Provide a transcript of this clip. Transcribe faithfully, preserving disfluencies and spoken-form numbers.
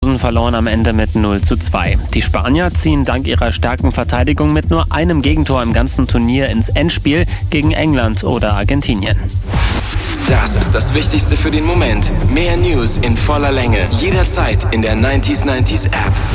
verloren am Ende mit null zu zwei. Die Spanier ziehen dank ihrer starken Verteidigung mit nur einem Gegentor im ganzen Turnier ins Endspiel gegen England oder Argentinien. Das ist das Wichtigste für den Moment. Mehr News in voller Länge. Jederzeit in der neunzig neunzig App.